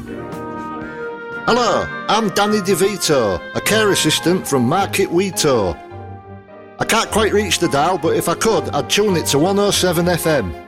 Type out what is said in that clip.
Hello, I'm Danny DeVito, a care assistant from Market Weeto. I can't quite reach the dial, but if I could, I'd tune it to 107 FM.